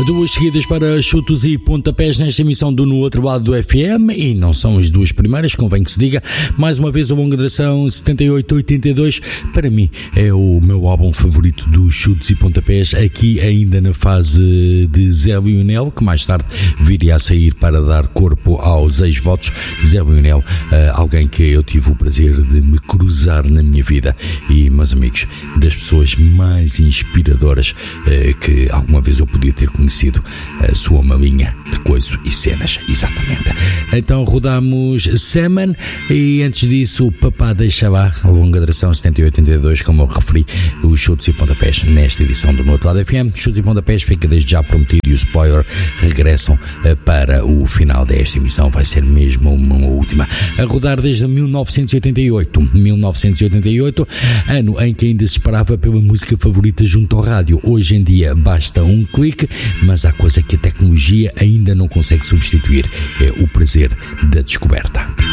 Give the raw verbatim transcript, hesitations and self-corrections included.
Duas seguidas para chutos e pontapés nesta emissão do No Outro Lado do F M, e não são as duas primeiras, convém que se diga. Mais uma vez, a longa duração setenta e oito oitenta e dois, para mim é o meu álbum favorito dos chutos e pontapés, aqui ainda na fase de Zé Lionel, que mais tarde viria a sair para dar corpo aos ex-votos. Zé Lionel, uh, alguém que eu tive o prazer de me cruzar na minha vida, e, meus amigos, das pessoas mais inspiradoras uh, que alguma vez eu podia ter conhecido. A sua malinha de coiso e cenas, exatamente. Então rodamos Seman, e antes disso o Papá Deixa Lá, a longa duração setenta e oito oitenta e dois, como eu referi, os chutes e pontapés nesta edição do No Outro Lado F M. Chutes e pontapés fica desde já prometido, e o spoiler, regressam para o final desta emissão, vai ser mesmo uma última. A rodar desde mil novecentos e oitenta e oito, mil novecentos e oitenta e oito, ano em que ainda se esperava pela música favorita junto ao rádio. Hoje em dia basta um clique, mas há coisa que a tecnologia ainda não consegue substituir: é o prazer da descoberta.